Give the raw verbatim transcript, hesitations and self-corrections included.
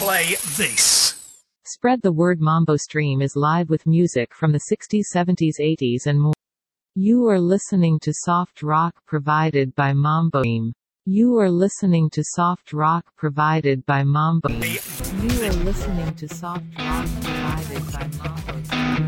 play this. Spread the word. Mambo Stream is live with music from the sixties, seventies, eighties and more. You are listening to soft rock provided by Mambo Stream. You are listening to soft rock provided by Mambo. You are listening to soft rock provided by Mambo Stream.